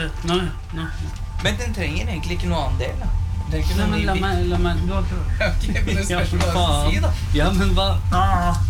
Nei. Men den trenger egentlig ikke noe annen del, da. Det er ikke Nei, noe men la meg, du har prøvd. Ok, men det spørs hva du skal si, da. Ja, men hva?